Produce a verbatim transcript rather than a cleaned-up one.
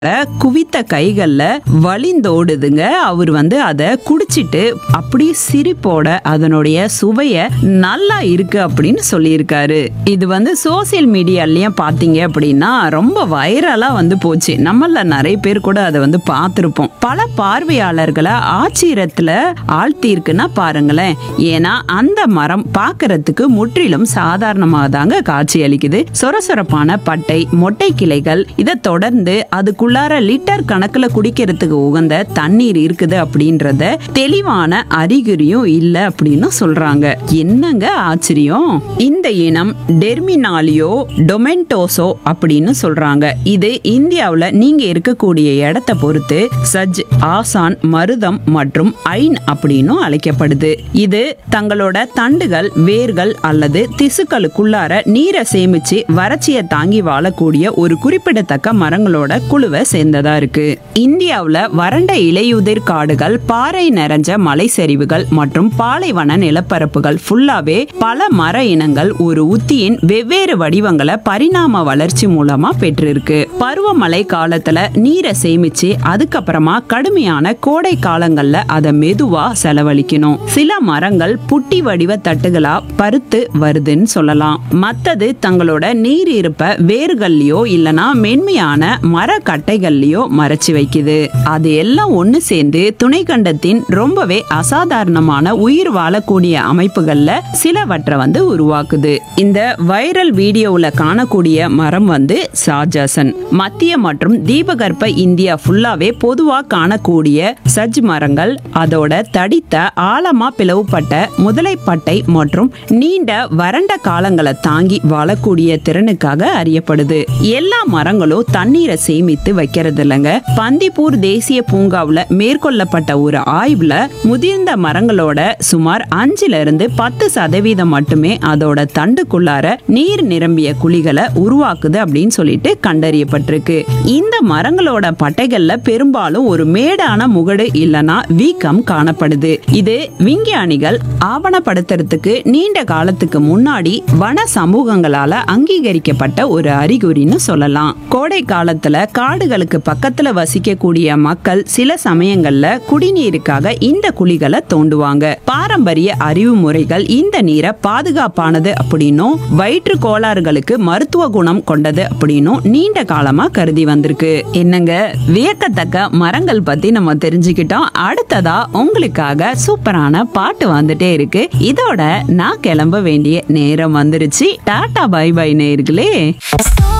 குவித்த கைகள்ல வழிந்தோடுதுங்க. அவர் வந்து அதை குடிச்சிட்டு அப்படியே சிரிப்போட அதனுடைய சுவைய நல்லா இருக்கு அப்படின்னு சொல்லியிருக்காரு. இது வந்து சோசியல் மீடியாலயும் பாத்தீங்க அப்படின்னா ரொம்ப வைரலா வந்து போச்சு. நம்மள நிறைய பேர் கூட அதை வந்து பார்த்திருப்போம். பல பார்வையாளர்களை ஆச்சரியத்துல ஆழ்த்திருக்குன்னா பாருங்களேன். ஏன்னா அந்த மரம் பார்க்கறதுக்கு முற்றிலும் சாதாரணமாக தாங்க காட்சி அளிக்குது. சொரசொரப்பான பட்டை, மொட்டை கிளைகள், இதை தொடர்ந்து அதுக்குள்ளார லிட்டர் கணக்குல குடிக்கிறதுக்கு உகந்த தண்ணீர் இருக்குது அப்படின்றத தெளிவான அறிகுறியும் இல்ல அப்படின்னு சொல்றாங்க. என்னங்க ஆச்சரியம். இந்த இனம் டெர்மினாலியோ டொமெண்டோசோ அப்படின்னு சொல்றாங்க. இது இந்தியாவுல நீங்க இருக்கக்கூடிய இடத்தை பொறுத்து சஜ், ஆசான், மருதம் மற்றும் ஐன் அப்படின்னு அழைக்கப்படுது. இது தங்களோட தண்டுகள், வேர்கள் அல்லது திசுக்களுக்குள்ளார நீரை சேமிச்சு வறட்சியை தாங்கி வாழக்கூடிய ஒரு குறிப்பிடத்தக்க மரங்களோட குழுவை சேர்ந்ததா இருக்கு. இந்தியாவுல வறண்ட இலையுதிர் காடுகள், பாறை நிறைஞ்ச மலை சரிவுகள் மற்றும் பாலைவன நிலப்பரப்புகள் ஃபுல்லாவே பல மர இனங்கள் ஒரு உத்தியின் வெவ்வேறு வடிவங்களை பரிணாம வளர்ச்சி மூலமா பெற்றிருக்கு. பருவமழை காலத்துல நீரை சேமிச்சு அதுக்கப்புறமா கடுமையான கோடை காலங்கள்ல அதை மெதுவா செலவழிக்கணும். சில மரங்கள் புட்டி வடிவ தட்டுகளா பருத்து வருதுன்னு சொல்லலாம். மத்தது தங்களோட நீர் இருப்ப வேர்கள்லயோ இல்லனா மென்மையான மர கட்டைகள்லயோ மறைச்சு வைக்குது. அது எல்லாம் ஒண்ணு சேர்ந்து துணைக்கண்டத்தின் ரொம்பவே அசாதாரணமான உயிர் வாழக்கூடிய அமைப்புகள்ல சிலவற்றை வந்து உருவாக்குது. இந்த வைரல் வீடியோல காணக்கூடிய மரம் வந்து சாஜாசன். மத்திய மற்றும் தீபகற்ப இந்தியா ஃபுல்லாவே பொதுவா காணக்கூடிய சஜ் மரங்கள் அதோட தடித்த ஆழமா பிளவுபட்ட முதலைப்பட்டை மற்றும் நீண்ட வறண்ட காலங்களை தாங்கி வாழக்கூடிய திறனுக்காக அறியப்படுது. எல்லா மரங்களும் தண்ணீரை சேமித்து வைக்கிறது இல்லைங்க. பந்திப்பூர் தேசிய பூங்காவுல மேற்கொள்ளப்பட்ட ஒரு ஆய்வுல முதிர்ந்த மரங்களோட சுமார் அஞ்சுல இருந்து பத்து சதவீதம் மட்டுமே அதோட தண்டுக்குள்ளார நீர் நிரம்பிய குழிகளை உருவாக்குது அப்படின்னு சொல்லிட்டு கண்டறியப்பட்டிருக்கு. இந்த மரங்களோட பட்டைகள்ல பெரும்பாலும் ஒரு மேடான முகடு இல்லனா வீக்கம் காணப்படுது. இது விஞ்ஞானிகள் ஆவணப்படுத்துறதுக்கு நீண்ட காலத்துக்கு முன்னாடி வன சமூகங்களால அங்கீகரிக்கப்பட்ட ஒரு அறிகுறின்னு சொல்லலாம். கோடை காலத்துல காடுகளுக்கு பக்கத்துல வசிக்கக்கூடிய மக்கள் சில சமயங்கள்ல குடிநீருக்காக இந்த குழிகளை தோண்டுவாங்க. பாரம்பரிய அறிவு முறைகள் இந்த நீரை பாதுகாப்பானது அப்படின்னும் வயிற்று கோளாறுகளுக்கு மருத்துவ குணம் கொண்டது அப்படின்னும் நீண்ட காலமா கருதி வந்திருக்கு. என்னங்க வியக்கத்தக்க மரங்கள் பத்தி நம்ம தெரிஞ்சுக்கிட்டோம். அடுத்ததா உங்களுக்காக சூப்பரான பாட்டு வந்துட்டே இருக்கு. இதோட நான் கிளம்ப வேண்டிய நேரம் வந்துருச்சு. டாடா பை பை நேயர்களே.